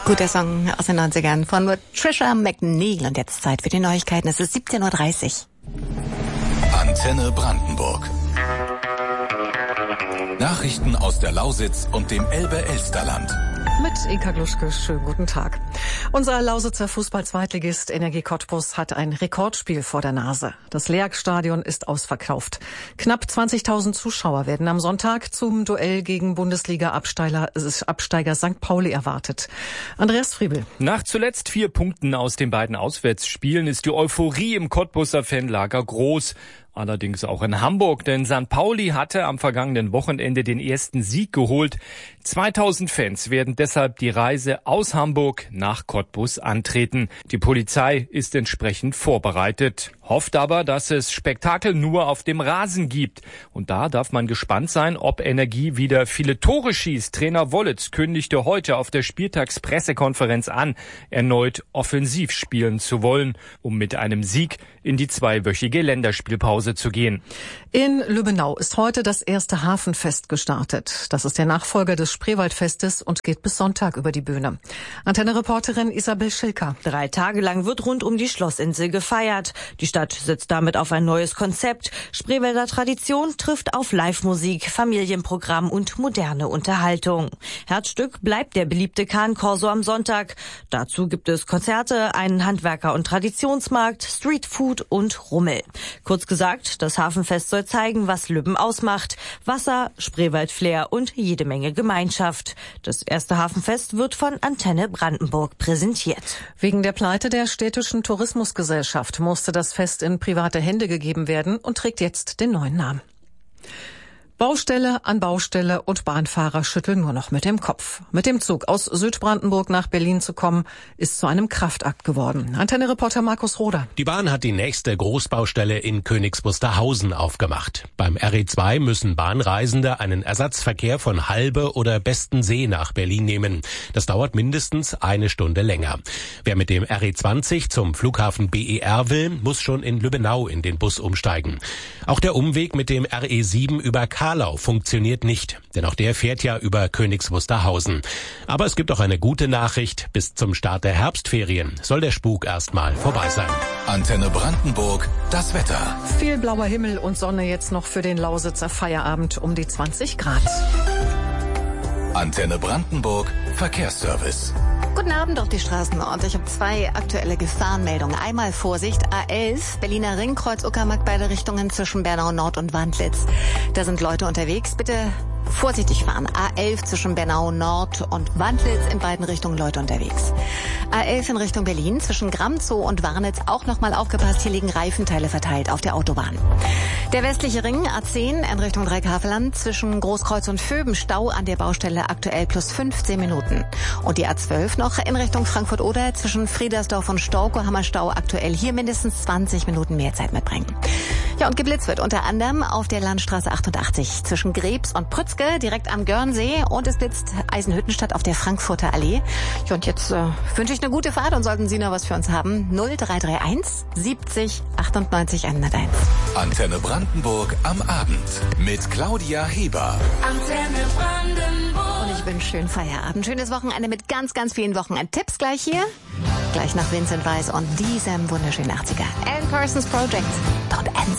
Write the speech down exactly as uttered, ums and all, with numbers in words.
Guter Song aus den neunzigern von Trisha McNeil. Und jetzt Zeit für die Neuigkeiten. Es ist siebzehn Uhr dreißig. Antenne Brandenburg. Nachrichten aus der Lausitz und dem Elbe-Elsterland. Mit Inka Gluschke, schönen guten Tag. Unser Lausitzer Fußball-Zweitligist Energie Cottbus hat ein Rekordspiel vor der Nase. Das Lehrstadion ist ausverkauft. Knapp zwanzigtausend Zuschauer werden am Sonntag zum Duell gegen Bundesliga-Absteiger Absteiger Sankt Pauli erwartet. Andreas Friebel. Nach zuletzt vier Punkten aus den beiden Auswärtsspielen ist die Euphorie im Cottbuser Fanlager groß. Allerdings auch in Hamburg, denn Sankt Pauli hatte am vergangenen Wochenende den ersten Sieg geholt. zweitausend Fans werden deshalb die Reise aus Hamburg nach Cottbus antreten. Die Polizei ist entsprechend vorbereitet, hofft aber, dass es Spektakel nur auf dem Rasen gibt. Und da darf man gespannt sein, ob Energie wieder viele Tore schießt. Trainer Wollitz kündigte heute auf der Spieltagspressekonferenz an, erneut offensiv spielen zu wollen, um mit einem Sieg in die zweiwöchige Länderspielpause zu gehen. In Lübbenau ist heute das erste Hafenfest gestartet. Das ist der Nachfolger des Spreewaldfestes und geht bis Sonntag über die Bühne. Antenne-Reporterin Isabel Schilker. Drei Tage lang wird rund um die Schlossinsel gefeiert. Die Stadt setzt damit auf ein neues Konzept. Spreewälder Tradition trifft auf Live-Musik, Familienprogramm und moderne Unterhaltung. Herzstück bleibt der beliebte Kahn-Korso am Sonntag. Dazu gibt es Konzerte, einen Handwerker- und Traditionsmarkt, Streetfood und Rummel. Kurz gesagt, das Hafenfest soll zeigen, was Lübben ausmacht. Wasser, Spreewald-Flair und jede Menge Gemeinschaft. Das erste Hafenfest wird von Antenne Brandenburg präsentiert. Wegen der Pleite der städtischen Tourismusgesellschaft musste das Fest in private Hände gegeben werden und trägt jetzt den neuen Namen. Baustelle an Baustelle und Bahnfahrer schütteln nur noch mit dem Kopf. Mit dem Zug aus Südbrandenburg nach Berlin zu kommen, ist zu einem Kraftakt geworden. Antenne-Reporter Markus Roder. Die Bahn hat die nächste Großbaustelle in Königs Wusterhausen aufgemacht. Beim R E zwei müssen Bahnreisende einen Ersatzverkehr von Halbe oder Bestensee nach Berlin nehmen. Das dauert mindestens eine Stunde länger. Wer mit dem R E zwanzig zum Flughafen B E R will, muss schon in Lübbenau in den Bus umsteigen. Auch der Umweg mit dem R E sieben über Karlau funktioniert nicht, denn auch der fährt ja über Königs Wusterhausen. Aber es gibt auch eine gute Nachricht. Bis zum Start der Herbstferien soll der Spuk erstmal vorbei sein. Antenne Brandenburg, das Wetter. Viel blauer Himmel und Sonne jetzt noch für den Lausitzer Feierabend um die zwanzig Grad. Antenne Brandenburg, Verkehrsservice. Guten Abend auf die Straßen. Und ich habe zwei aktuelle Gefahrenmeldungen. Einmal Vorsicht, A elf, Berliner Ring, Kreuz Uckermark, beide Richtungen zwischen Bernau Nord und Wandlitz. Da sind Leute unterwegs. Bitte vorsichtig fahren. A elf zwischen Bernau Nord und Wandlitz, in beiden Richtungen Leute unterwegs. A elf in Richtung Berlin, zwischen Gramzow und Warnitz, auch nochmal aufgepasst, hier liegen Reifenteile verteilt auf der Autobahn. Der westliche Ring, A zehn in Richtung Dreieckhavelland, zwischen Großkreuz und Vöben, Stau an der Baustelle aktuell plus fünfzehn Minuten. Und die A zwölf noch in Richtung Frankfurt-Oder, zwischen Friedersdorf und Staukow, Stau aktuell hier mindestens zwanzig Minuten mehr Zeit mitbringen. Ja, und geblitzt wird unter anderem auf der Landstraße achtundachtzig zwischen Grebs und Prützke, direkt am Görnsee, und es blitzt Eisenhüttenstadt auf der Frankfurter Allee. Ja, und jetzt äh, wünsche ich eine gute Fahrt, und sollten Sie noch was für uns haben, null drei drei eins siebzig achtundneunzig hunderteins. Antenne Brandenburg am Abend mit Claudia Heber. Antenne Brandenburg. Und ich wünsche schönen Feierabend, schönes Wochenende mit ganz, ganz vielen Wochenendtipps gleich hier. Gleich nach Vincent Weiss und diesem wunderschönen achtziger. Alan Parsons Project. Don't end.